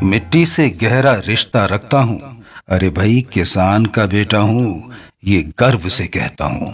मिट्टी से गहरा रिश्ता रखता हूँ। अरे भाई, किसान का बेटा हूँ, ये गर्व से कहता हूँ।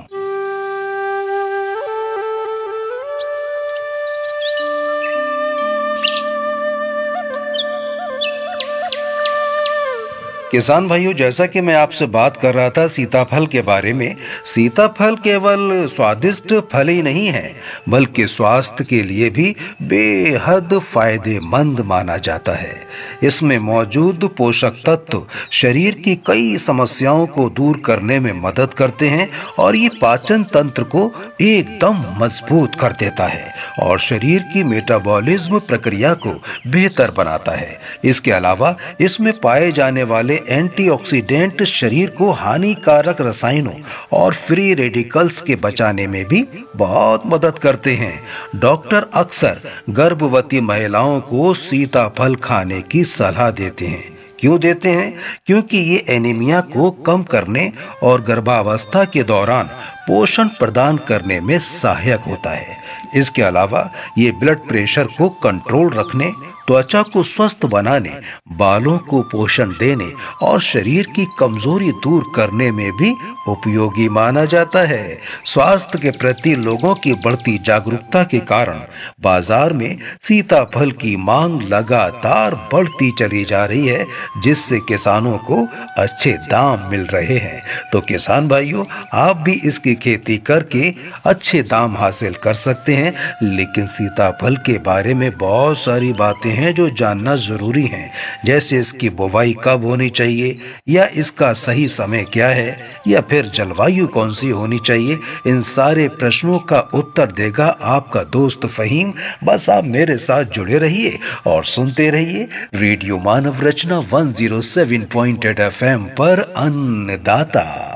किसान भाइयों, जैसा कि मैं आपसे बात कर रहा था सीताफल के बारे में। सीताफल केवल स्वादिष्ट फल ही नहीं है, बल्कि स्वास्थ्य के लिए भी बेहद फायदेमंद माना जाता है। इसमें मौजूद पोषक तत्व शरीर की कई समस्याओं को दूर करने में मदद करते हैं और ये पाचन तंत्र को एकदम मजबूत कर देता है और शरीर की मेटाबॉलिज्म प्रक्रिया को बेहतर बनाता है। इसके अलावा इसमें पाए जाने वाले एंटीऑक्सीडेंट शरीर को हानिकारक रसायनों और फ्री रेडिकल्स के बचाने में भी बहुत मदद करते हैं। डॉक्टर अक्सर गर्भवती महिलाओं को सीताफल खाने की सलाह देते हैं। क्यों देते हैं? क्योंकि ये एनीमिया को कम करने और गर्भावस्था के दौरान पोषण प्रदान करने में सहायक होता है। इसके अलावा ये ब्लड प्रेशर को कंट्रोल रखने, त्वचा को स्वस्थ बनाने, बालों को पोषण देने और शरीर की कमजोरी दूर करने में भी उपयोगी माना जाता है। स्वास्थ्य के प्रति लोगों की बढ़ती जागरूकता के कारण बाजार में सीताफल की मांग लगातार बढ़ती चली जा रही है, जिससे किसानों को अच्छे दाम मिल रहे हैं। तो किसान भाइयों, आप भी इसकी खेती करके अच्छे दाम हासिल कर सकते हैं। लेकिन सीताफल के बारे में बहुत सारी बातें हैं जो जानना जरूरी है, जैसे इसकी बुवाई कब होनी चाहिए, या इसका सही समय क्या है, या फिर जलवायु कौन सी होनी चाहिए। इन सारे प्रश्नों का उत्तर देगा आपका दोस्त फहीम। बस आप मेरे साथ जुड़े रहिए और सुनते रहिए रेडियो मानव रचना 107.8 FM पर अन्नदाता।